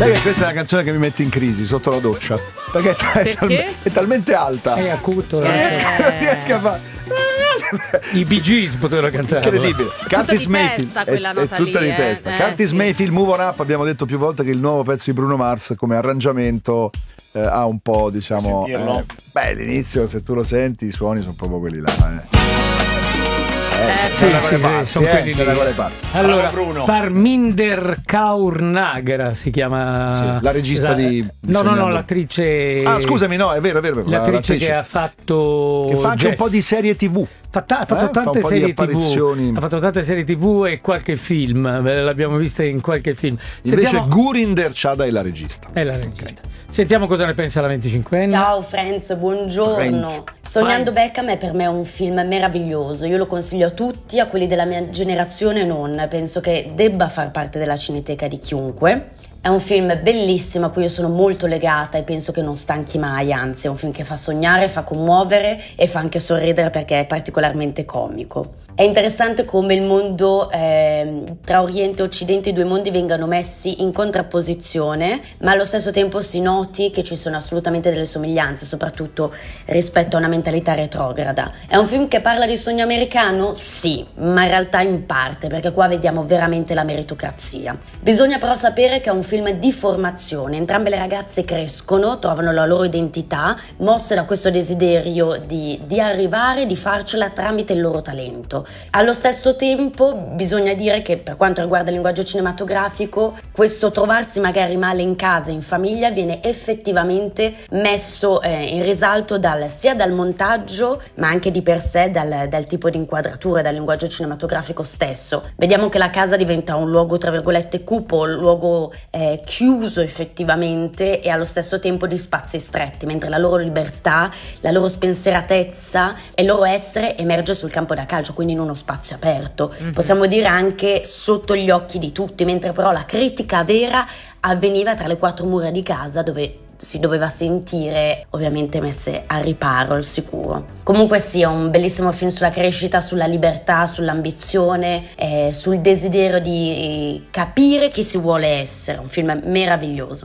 Sai che questa è una canzone che mi mette in crisi sotto la doccia? Perché è talmente alta. Sei acuto. Non riesco a fare. I Bee Gees potevano cantare. Incredibile. Curtis Mayfield è tutta di testa. Curtis Mayfield, Move On Up, abbiamo detto più volte che il nuovo pezzo di Bruno Mars come arrangiamento ha un po', diciamo, l'inizio, se tu lo senti, i suoni sono proprio quelli là. Sono quelli lì. Allora, Bruno. Parminder Kaur Nagra si chiama, la regista di no, l'attrice. Ah, scusami, no, è vero. L'attrice che ha fatto, che fa anche un po' di serie TV. Ha fatto tante serie TV. Ha fatto tante serie TV e qualche film. L'abbiamo vista in qualche film. Invece Gurinder Chadha è la regista. Sentiamo cosa ne pensa la 25enne. Ciao Friends, buongiorno. Sognando Beckham è per me un film meraviglioso. Io lo consiglio a tutti, a quelli della mia generazione non. Penso che debba far parte della cineteca di chiunque. È un film bellissimo a cui io sono molto legata e penso che non stanchi mai, anzi è un film che fa sognare, fa commuovere e fa anche sorridere perché è particolarmente comico. È interessante come il mondo tra Oriente e Occidente, i due mondi vengano messi in contrapposizione, ma allo stesso tempo si noti che ci sono assolutamente delle somiglianze, soprattutto rispetto a una mentalità retrograda. È un film che parla di sogno americano? Sì, ma in realtà in parte, perché qua vediamo veramente la meritocrazia. Bisogna però sapere che è un film di formazione, entrambe le ragazze crescono, trovano la loro identità, mosse da questo desiderio di arrivare, di farcela tramite il loro talento. Allo stesso tempo bisogna dire che per quanto riguarda il linguaggio cinematografico, questo trovarsi magari male in casa, in famiglia, viene effettivamente messo in risalto sia dal montaggio, ma anche di per sé dal tipo di inquadratura e dal linguaggio cinematografico stesso. Vediamo che la casa diventa un luogo tra virgolette cupo, un luogo chiuso effettivamente e allo stesso tempo di spazi stretti, mentre la loro libertà, la loro spensieratezza e il loro essere emerge sul campo da calcio, quindi in uno spazio aperto, possiamo dire anche sotto gli occhi di tutti, mentre però la critica vera avveniva tra le quattro mura di casa dove si doveva sentire ovviamente messe a riparo al sicuro. Comunque sì, è un bellissimo film sulla crescita, sulla libertà, sull'ambizione, sul desiderio di capire chi si vuole essere. Un film meraviglioso.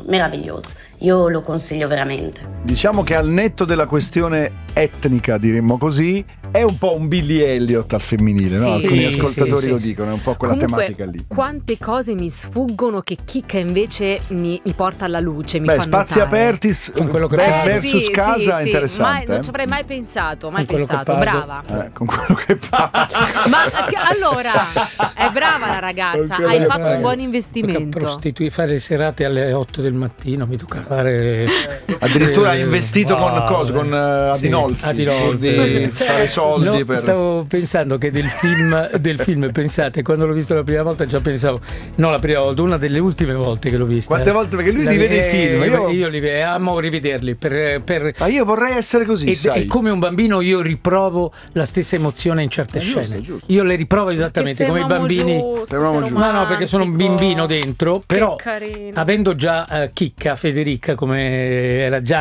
Io lo consiglio veramente. Diciamo che al netto della questione etnica, diremmo così, è un po' un Billy Elliot al femminile, no? Alcuni ascoltatori lo dicono, è un po' quella tematica lì. Quante cose mi sfuggono che Chicca invece mi porta alla luce, mi fa spazi notare. aperti con quello che versus casa, interessante. Non ci avrei mai pensato, brava. Con quello che paga. Ma allora, è brava la ragazza, hai fatto un buon investimento. Fare le serate alle 8 del mattino, mi tocca fare. Addirittura hai investito con Adinolfi di fare soldi per. Stavo pensando che del film, pensate, quando l'ho visto la prima volta già pensavo, no, la prima volta, una delle ultime volte che l'ho vista. Quante volte? Perché lui rivede i film. Io li amo rivederli ma io vorrei essere così, e come un bambino io riprovo la stessa emozione in certe scene. Giusto. Io le riprovo esattamente come i bambini. No, perché sono un bimbino dentro, però avendo già Chicca, Federica, come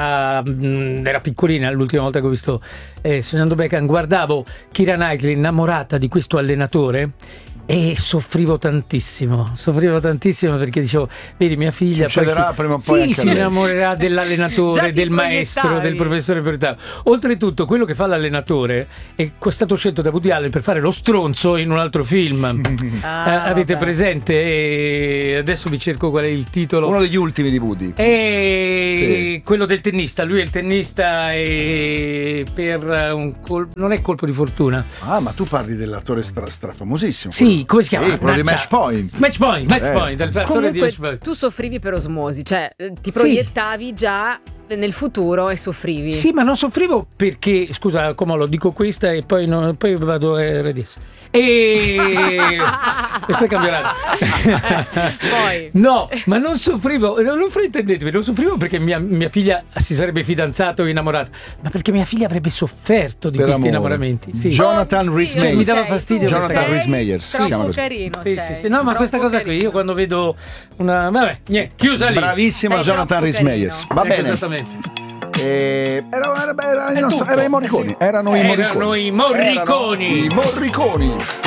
era piccolina l'ultima volta che ho visto Sognando Beckham, guardavo Keira Knightley innamorata di questo allenatore e soffrivo tantissimo perché dicevo, vedi, mia figlia succederà prima o poi si innamorerà dell'allenatore, del maestro, del professore prioritario. Oltretutto quello che fa l'allenatore è stato scelto da Woody Allen per fare lo stronzo in un altro film. Avete presente? E adesso vi cerco qual è il titolo, uno degli ultimi di Woody, quello del tennista. Lui è il tennista e per non è colpo di fortuna. Ma tu parli dell'attore strafamosissimo. Sì, come si chiama? Quello di Match Point. Match Point. Comunque tu soffrivi per osmosi, cioè ti proiettavi già nel futuro e soffrivi. Sì, ma non soffrivo perché, scusa, come lo dico questa e poi vado a RDS. E poi cambierà. Poi. No, ma non soffrivo, non fraintendetemi, non soffrivo perché mia figlia si sarebbe fidanzata o innamorata, ma perché mia figlia avrebbe sofferto di questi innamoramenti. Sì. Jonathan Rhys Meyers. Mi dava fastidio. Jonathan Rhys Meyers. Troppo carino. Sì. No, ma questa cosa qui, io quando vedo una. Vabbè, niente, chiusa lì. Bravissima Jonathan Rhys Meyers. Va bene. Esattamente. Erano i Morriconi. Erano i Morriconi.